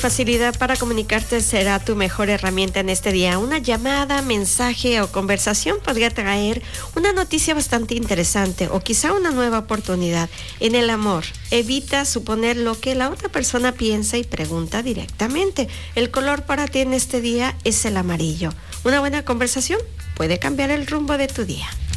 Facilidad para comunicarte será tu mejor herramienta en este día. Una llamada, mensaje o conversación podría traer una noticia bastante interesante o quizá una nueva oportunidad. En el amor, evita suponer lo que la otra persona piensa y pregunta directamente. El color para ti en este día es el amarillo. Una buena conversación puede cambiar el rumbo de tu día.